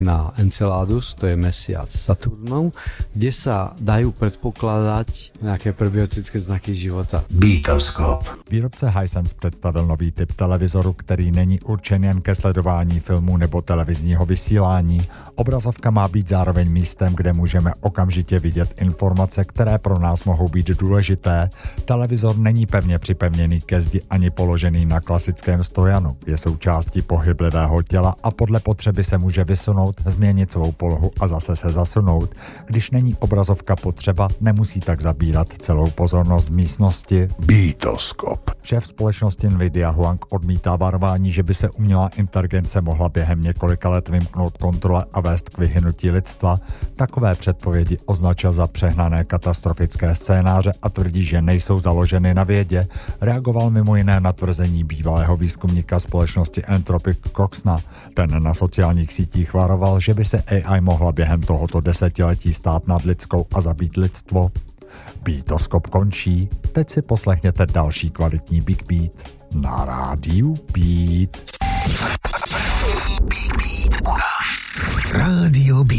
na Enceladus, to je mesiac Saturnov, kde sa dajú predpokladať nejaké prvbiotické znaky života. Beatoskop. Výrobce Hisense představil nový typ televizoru, který není určen jen ke sledování filmů nebo televizního vysílání. Obrazovka má být zároveň místem, kde můžeme okamžitě vidět informace, které pro nás mohou být důležité. Televizor není pevně připevněný ke zdi ani položený na klasickém stojanu. Je součástí pohyblivého těla a podle potřeby se může vysunout, změnit svou polohu a zase se zasunout. Když není obrazovka potřeba, nemusí tak zabírat celou pozornost v místnosti. Beatoskop. Šéf společnosti Nvidia Huang odmítá varování, že by se umělá inteligence mohla během několika let vymknout kontrole a vést k vyhynutí lidstva. Takové předpovědi označil za přehnané katastrofické scénáře a tvrdí, že nejsou založeny na vědě. Reagoval mimo jiné na tvrzení bývalého výzkumníka společnosti Anthropic Coxna. Ten na sociálních sítích varoval, že by se AI mohla během tohoto desetiletí stát nad lidskou a zabít lidstvo. Beatoskop končí, teď si poslechněte další kvalitní Big Beat na rádiu Beat.